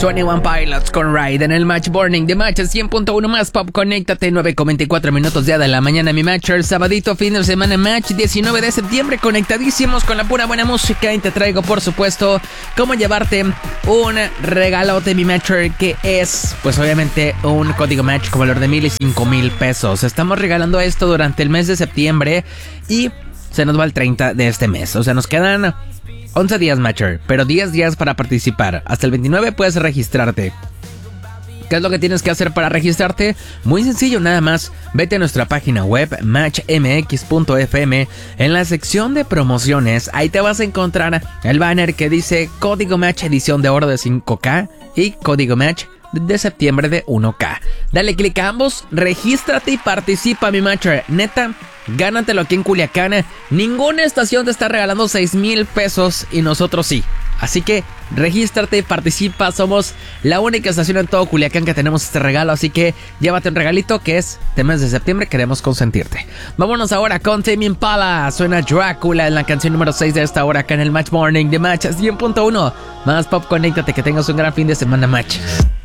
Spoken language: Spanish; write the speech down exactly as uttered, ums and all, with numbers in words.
veintiuno Pilots con Ride en el Match Morning de Match cien punto uno más Pop. Conéctate, nueve con veinticuatro minutos ya de la mañana, mi Matcher. Sabadito, fin de semana, Match diecinueve de septiembre, conectadísimos con la pura buena música. Y te traigo, por supuesto, cómo llevarte un regalote, mi Matcher, que es, pues obviamente, un código Match con valor de mil y cinco mil pesos. Estamos regalando esto durante el mes de septiembre y se nos va el treinta de este mes. O sea, nos quedan once días, Matcher, pero diez días para participar. Hasta el veintinueve puedes registrarte. ¿Qué es lo que tienes que hacer para registrarte? Muy sencillo, nada más. Vete a nuestra página web match m x punto f m. En la sección de promociones, ahí te vas a encontrar el banner que dice Código Match Edición de Oro de cinco K y Código Match de septiembre de uno K. Dale clic a ambos, regístrate y participa, mi Matcher. Neta, gánatelo aquí en Culiacán. Ninguna estación te está regalando seis mil pesos y nosotros sí. Así que regístrate y participa. Somos la única estación en todo Culiacán que tenemos este regalo. Así que llévate un regalito que es de mes de septiembre. Queremos consentirte. Vámonos ahora con Tame Impala. Suena Drácula en la canción número seis de esta hora acá en el Match Morning de Match cien punto uno. Más Pop, conéctate, que tengas un gran fin de semana, Match.